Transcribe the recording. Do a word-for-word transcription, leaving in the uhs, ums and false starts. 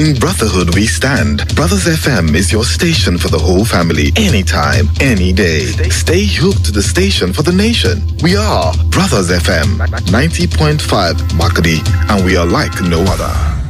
In brotherhood we stand. Brothers F M is your station for the whole family. Anytime, any day. Stay hooked to the station for the nation. We are Brothers F M, ninety point five Makadi, and we are like no other.